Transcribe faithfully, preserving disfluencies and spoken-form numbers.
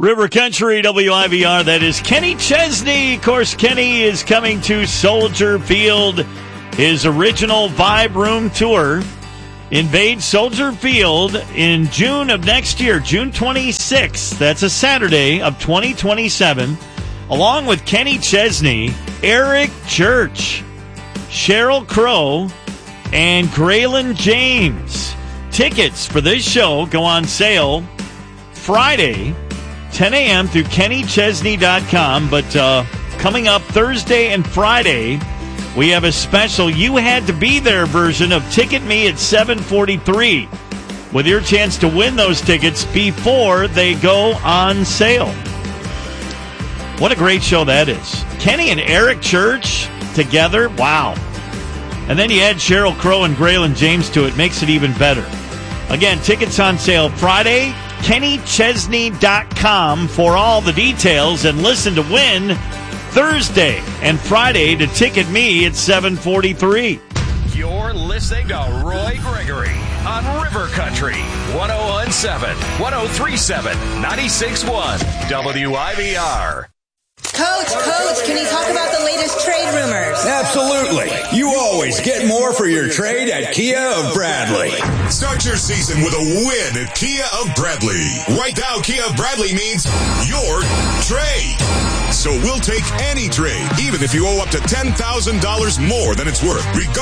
River Country, W I V R, that is Kenny Chesney. Of course, Kenny is coming to Soldier Field, his original Vibe Room tour. Invade Soldier Field in June of next year, June twenty-sixth. That's a Saturday of twenty twenty-seven. Along with Kenny Chesney, Eric Church, Sheryl Crow, and Graylin James. Tickets for this show go on sale Friday, ten a.m. through kenny chesney dot com. But uh, coming up Thursday and Friday, we have a special You Had to Be There version of Ticket Me at seven forty-three, with your chance to win those tickets before they go on sale. What a great show that is. Kenny and Eric Church together, wow. And then you add Sheryl Crow and Graylin James to it, makes it even better. Again, tickets on sale Friday, kenny chesney dot com for all the details, and listen to win Thursday and Friday to Ticket Me at seven forty-three. You're listening to Roy Gregory on River Country, one oh one point seven, one oh three point seven, ninety-six point one, W I V R. Coach, Coach, can you talk about the latest trade rumors? Absolutely. You always get more for your trade at Kia of Bradley. Start your season with a win at Kia of Bradley. Right now, Kia of Bradley means your trade. So we'll take any trade, even if you owe up to ten thousand dollars more than it's worth, regardless.